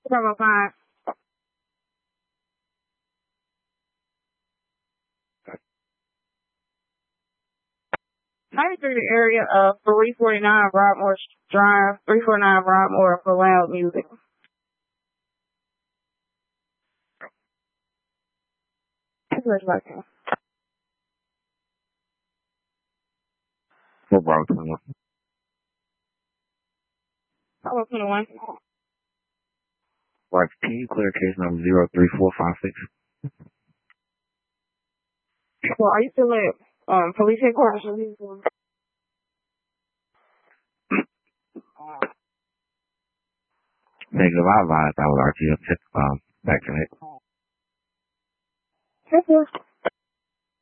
705. I through the area of 349 Broadmoor Drive, 349 Broadmoor for loud music. What Bravo 21? Bravo 21. Right, can you clear case number 03456? Well, are you still at police headquarters? Negative, I advised I would RTO back to that.